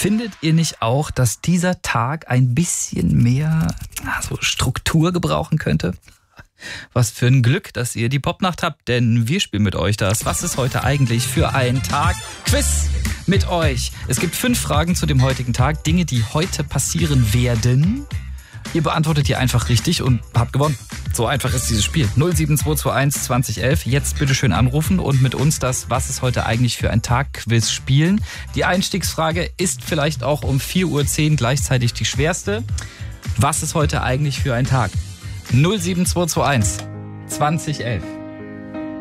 Findet ihr nicht auch, dass dieser Tag ein bisschen mehr so Struktur gebrauchen könnte? Was für ein Glück, dass ihr die Popnacht habt, denn wir spielen mit euch das. Was ist heute eigentlich für ein Tag? Quiz mit euch. Es gibt 5 Fragen zu dem heutigen Tag. Dinge, die heute passieren werden. Ihr beantwortet die einfach richtig und habt gewonnen. So einfach ist dieses Spiel. 07221 2011. Jetzt bitte schön anrufen und mit uns das Was ist heute eigentlich für ein Tag-Quiz spielen. Die Einstiegsfrage ist vielleicht auch um 4:10 Uhr gleichzeitig die schwerste. Was ist heute eigentlich für ein Tag? 07221 2011.